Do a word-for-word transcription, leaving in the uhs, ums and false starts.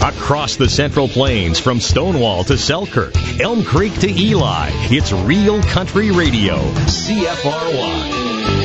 Across the Central Plains, from Stonewall to Selkirk, Elm Creek to Eli, it's Real Country Radio, C F R Y.